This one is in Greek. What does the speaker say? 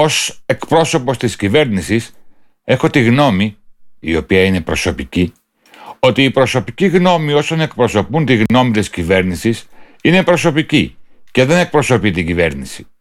ως εκπρόσωπος της κυβέρνησης έχω τη γνώμη, η οποία είναι προσωπική, ότι η προσωπική γνώμη όσων εκπροσωπούν τη γνώμη της κυβέρνησης είναι προσωπική και δεν εκπροσωπεί την κυβέρνηση.